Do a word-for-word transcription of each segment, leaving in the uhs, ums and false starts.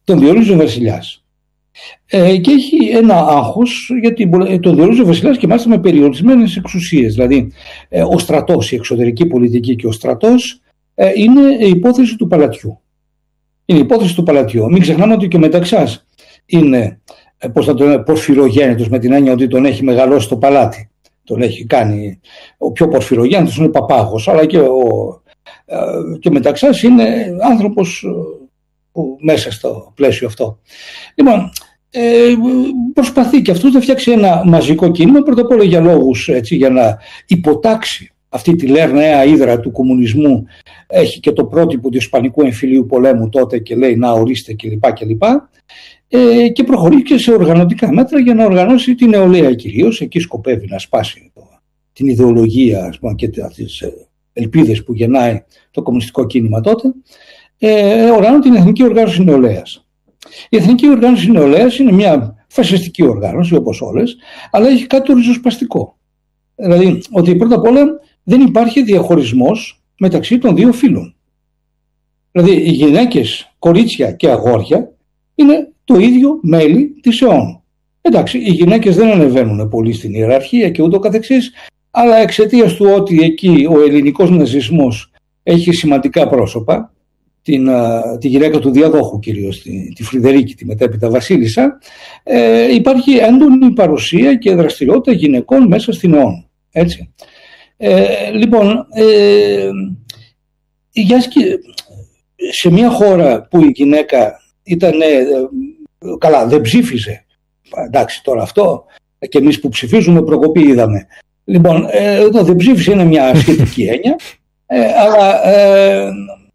τον διορίζει ο βασιλιάς. Ε, και έχει ένα άγχος, γιατί τον διορίζει ο βασιλιάς και μάλιστα με περιορισμένες εξουσίες. Δηλαδή, ε, ο στρατός, η εξωτερική πολιτική και ο στρατός ε, είναι η υπόθεση του παλατιού. Είναι η υπόθεση του παλατιού. Μην ξεχνάμε ότι και ο Μεταξάς είναι, ε, πώς θα το λένε, πορφυρογέννητος, με την έννοια ότι τον έχει μεγαλώσει το παλάτι. Τον έχει κάνει. Ο πιο πορφυρογέννητος είναι ο Παπάγος, αλλά και ο, ε, και ο Μεταξάς είναι άνθρωπος που μέσα στο πλαίσιο αυτό. Λοιπόν, ε, προσπαθεί και αυτός να φτιάξει ένα μαζικό κίνημα, πρώτα απ' όλα για λόγους, έτσι, για να υποτάξει αυτή τη λέρνεα ύδρα του κομμουνισμού. Έχει και το πρότυπο του Ισπανικού εμφυλίου πολέμου τότε και λέει να ορίστε κλπ. κλπ. Ε, και προχωρεί και σε οργανωτικά μέτρα για να οργανώσει την νεολαία κυρίως. Εκεί σκοπεύει να σπάσει την ιδεολογία, ας πούμε, και τις ελπίδες που γεννάει το κομμουνιστικό κίνημα τότε. Ε, οργανώνει την Εθνική Οργάνωση Νεολαίας. Η Εθνική Οργάνωση Νεολαίας είναι μια φασιστική οργάνωση όπως όλες, αλλά έχει κάτι το ριζοσπαστικό. Δηλαδή ότι πρώτα απ' όλα δεν υπάρχει διαχωρισμός μεταξύ των δύο φύλων. Δηλαδή οι γυναίκες, κορίτσια και αγόρια είναι το ίδιο μέλη της ΕΟΝ. Εντάξει, οι γυναίκες δεν ανεβαίνουν πολύ στην ιεραρχία και ούτω καθεξής, αλλά εξαιτίας του ότι εκεί ο ελληνικός ναζισμός έχει σημαντικά πρόσωπα, την, τη γυναίκα του διαδόχου κυρίως, τη, τη Φρυδερίκη, τη μετέπειτα βασίλισσα, ε, υπάρχει έντονη παρουσία και δραστηριότητα γυναικών μέσα στην ΕΟΝ. Έτσι. Ε, λοιπόν, ε, σε μια χώρα που η γυναίκα ήταν, ε, καλά, δεν ψήφιζε, εντάξει τώρα αυτό, και εμείς που ψηφίζουμε προκοπή είδαμε. Λοιπόν, ε, εδώ δεν ψήφισε, είναι μια σχετική έννοια, ε, αλλά ε,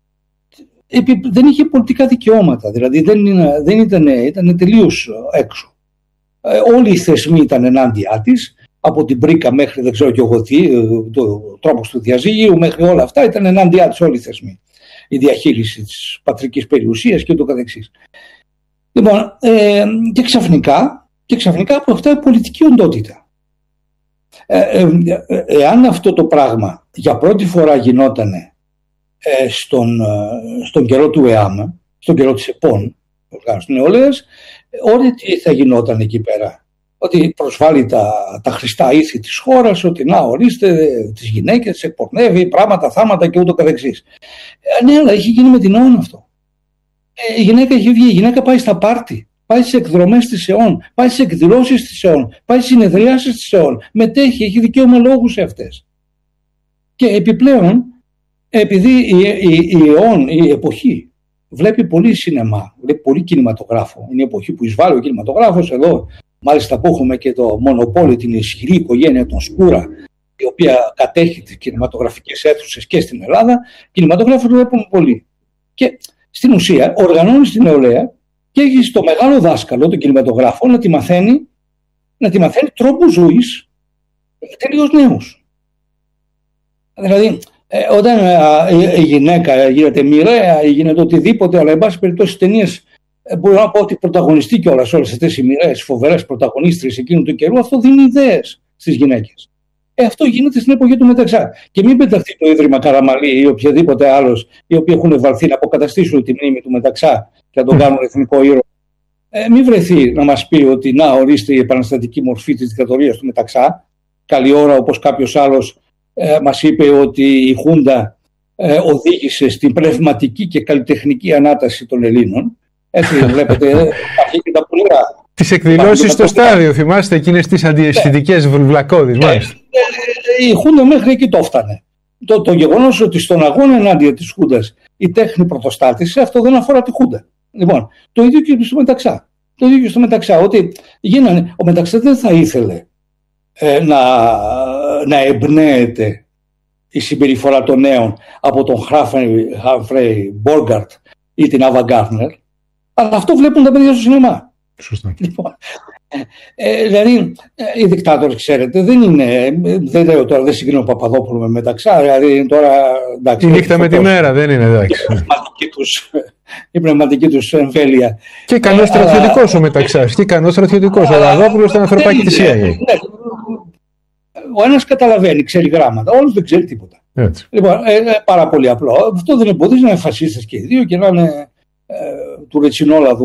δεν είχε πολιτικά δικαιώματα, δηλαδή δεν, είναι, δεν ήταν, ήταν τελείως έξω. Ε, όλοι οι θεσμοί ήταν ενάντια της, από την Πρίκα μέχρι δεν ξέρω και εγώ τι, το τρόπος του διαζύγιου μέχρι όλα αυτά ήταν ενάντια της όλοι οι θεσμοί. Η διαχείριση της πατρικής περιουσίας και ούτω καθεξής. Λοιπόν, ε, και ξαφνικά, και ξαφνικά αποκτάει πολιτική οντότητα. Ε, ε, ε, εάν αυτό το πράγμα για πρώτη φορά γινότανε ε, στον, ε, στον καιρό του ΕΑΜ, στον καιρό της ΕΠΟΝ, οργάνωση νεολαίας, όλοι τι θα γινόταν εκεί πέρα. Ότι προσβάλλει τα, τα χρηστά ήθη της χώρας, ότι να ορίστε τις γυναίκες, τις εκπορνεύει, πράγματα, θάματα και ούτω καθεξής. Ε, ναι, αλλά έχει γίνει με την ΕΟΝ αυτό. Ε, η γυναίκα έχει βγει, η γυναίκα πάει στα πάρτι, πάει στις εκδρομές της ΕΟΝ, πάει στις εκδηλώσεις της ΕΟΝ, πάει στις συνεδριάσεις της ΕΟΝ, μετέχει, έχει δικαίωμα λόγου σε αυτές. Και επιπλέον, επειδή η, η, η ΕΟΝ, η εποχή, βλέπει πολύ σινεμά, βλέπει πολύ κινηματογράφο, είναι η εποχή που εισβάλλει ο κινηματογράφος εδώ. Μάλιστα που έχουμε και το μονοπόλιο, την ισχυρή οικογένεια των Σκούρα, η οποία κατέχει τις κινηματογραφικές αίθουσες και στην Ελλάδα, κινηματογράφο το βλέπουμε πολύ. Και στην ουσία οργανώνει στην νεολαία και έχει στο μεγάλο δάσκαλο, τον κινηματογράφο, να τη μαθαίνει, να τη μαθαίνει τρόπους ζωής τελείως νέους. Δηλαδή, ε, όταν ε, η γυναίκα γίνεται μοιραία ή γίνεται οτιδήποτε, αλλά εν πάση περιπτώσει στις ταινίες, μπορώ να πω ότι πρωταγωνιστεί κιόλας όλες αυτές οι μοιραίες, φοβερές πρωταγωνίστριες εκείνου του καιρού, αυτό δίνει ιδέες στις γυναίκες. Ε, αυτό γίνεται στην εποχή του Μεταξά. Και μην πεταχθεί το Ίδρυμα Καραμαλή ή οποιοδήποτε άλλος, οι οποίοι έχουν βαλθεί να αποκαταστήσουν τη μνήμη του Μεταξά και να τον κάνουν εθνικό ήρωα. Ε, μην βρεθεί να μας πει ότι να ορίστε η επαναστατική μορφή της δικτατορίας του Μεταξά. Καλή ώρα, όπως κάποιος άλλος ε, μας είπε ότι η Χούντα ε, οδήγησε στην πνευματική και καλλιτεχνική ανάταση των Ελλήνων. Έτσι βλέπετε, υπάρχει και τα πουλιά. Τις εκδηλώσεις στο στάδιο, θυμάστε εκείνες τις αντιαισθητικές βλακώδεις, μάλιστα. Η Χούντα μέχρι εκεί το έφτανε. Το, το γεγονός ότι στον αγώνα ενάντια της Χούντας η τέχνη πρωτοστάτησε, αυτό δεν αφορά τη Χούντα. Λοιπόν, το ίδιο και στο Μεταξά. Το ίδιο και στο Μεταξά, ότι γίνανε, ο Μεταξά δεν θα ήθελε ε, να, να εμπνέεται η συμπεριφορά των νέων από τον Χάμφρεϊ Μπόγκαρτ ή την Άβα Γκάρνερ. Αλλά αυτό βλέπουν τα παιδιά στο σινεμά. Σωστά. Λοιπόν, ε, δηλαδή, οι δικτάτορες, ξέρετε, δεν είναι. Δεν λέω τώρα, δεν συγκρίνω Παπαδόπουλο με Μεταξά. Δηλαδή, τώρα. Εντάξει, η νύχτα με τη μέρα δεν είναι, εντάξει. Η πνευματική τους, η πνευματική τους εμβέλεια. Και ικανός στρατιωτικός ο Μεταξάς. Και ικανός στρατιωτικός. Ο Παπαδόπουλος ήταν ανθρωπάκι της σι άι έι. Ο ένας καταλαβαίνει, ξέρει γράμματα. Ο άλλος δεν ξέρει τίποτα. Έτσι. Λοιπόν, ε, πάρα πολύ απλό. Αυτό δεν εμποδίζει να είναι φασίστες και οι δύο και να είναι. Ε, του Ρετσινόλαδου